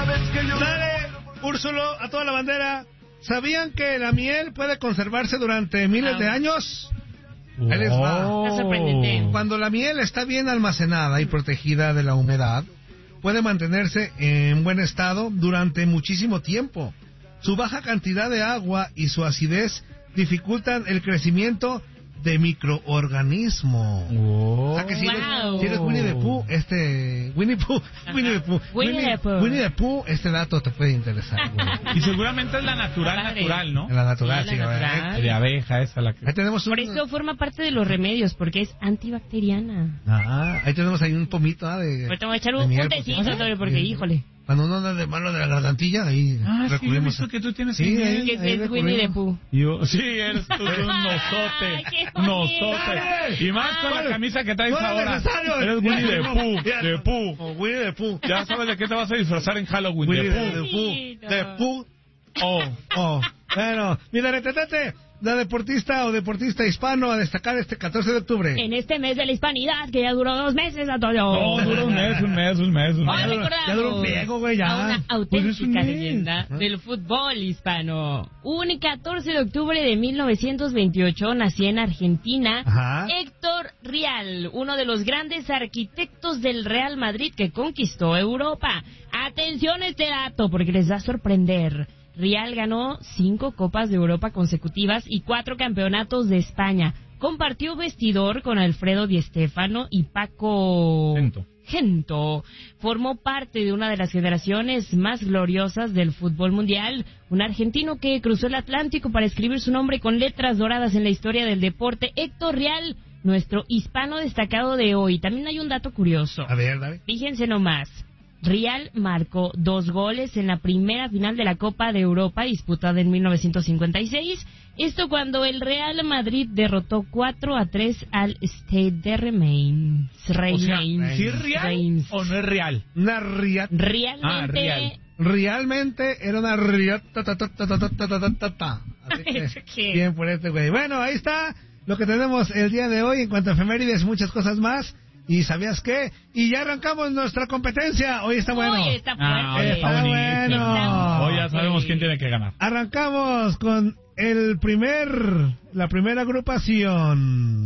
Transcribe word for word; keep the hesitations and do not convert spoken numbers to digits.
Dale, Úrsulo, a toda la bandera. ¿Sabían que la miel puede conservarse durante miles ah. de años? Wow. Ahí les va. Está sorprendente. Cuando la miel está bien almacenada y protegida de la humedad, puede mantenerse en buen estado durante muchísimo tiempo. Su baja cantidad de agua y su acidez dificultan el crecimiento de microorganismos. Oh. O sea que si eres, Wow. si eres Winnie the Pooh, este Winnie Pooh, Winnie the Pooh, Winnie Winnie, the Pooh. Winnie the Pooh, este dato te puede interesar. Y seguramente es la natural, Padre. natural, ¿no? En la natural, Sí, sí, la ¿verdad? natural. De abeja, esa la que... Ahí tenemos un... Por eso forma parte de los remedios, porque es antibacteriana. Ah, ahí tenemos ahí un pomito, ¿ah? De, Ahorita voy a echar de un, miel, un porque- tecito, Antonio, porque, Sí. híjole. Cuando uno anda de malo de la gargantilla, ahí Ah, sí, yo he recurrimos. visto a- que tú tienes... Sí, miel. ahí- Que es, ahí es Winnie the recurrimos. Pooh. Yo, sí, eres tú un Ay, nosote, qué bonito. nosote. Y más con la Ay, camisa que traes no era ahora. necesario. Eres Winnie the Pooh, Ya, de Pooh. Como Winnie the Pooh. Ya sabes de qué te vas a disfrazar en Halloween, Winnie de the Pooh. Pooh. The Pooh. Oh, Oh, bueno, mira, retetete, la deportista o deportista hispano a destacar este catorce de octubre. En este mes de la hispanidad, que ya duró dos meses, Antonio. no, dura un mes, un mes, un mes, un Hoy Ya mes. duró- recordamos ya duró un pliego, güey, ya. a una Pues es un auténtica mes. leyenda Ajá. del fútbol hispano. Un catorce de octubre de mil novecientos veintiocho nació en Argentina Ajá. Héctor Rial, uno de los grandes arquitectos del Real Madrid que conquistó Europa. Atención a este dato porque les va a sorprender. Rial ganó cinco Copas de Europa consecutivas y cuatro campeonatos de España. Compartió vestidor con Alfredo Di Stéfano y Paco Gento. Gento. Formó parte de una de las generaciones más gloriosas del fútbol mundial. Un argentino que cruzó el Atlántico para escribir su nombre con letras doradas en la historia del deporte. Héctor Rial, nuestro hispano destacado de hoy. También hay un dato curioso. A ver, dale. Fíjense nomás. Rial marcó dos goles en la primera final de la Copa de Europa disputada en mil novecientos cincuenta y seis. Esto cuando el Real Madrid derrotó cuatro a tres al Stade de Reims. O sea, Reims. ¿sí es real Reims. o no es real? Una riata. Realmente. Ah, Rial. Realmente era una riata. ta, ta, ta, ta, ta, ta, ta, ta, ta. Así ¿Eso que, qué? bien por este güey. Bueno, ahí está lo que tenemos el día de hoy en cuanto a efemérides, muchas cosas más. ¿Y sabías qué? Y ya arrancamos nuestra competencia. Hoy está bueno. Oye, está Ah, fuerte. hoy está Está buenísimo. bueno. Hoy ya sabemos quién tiene que ganar. Arrancamos con el primer, la primera agrupación.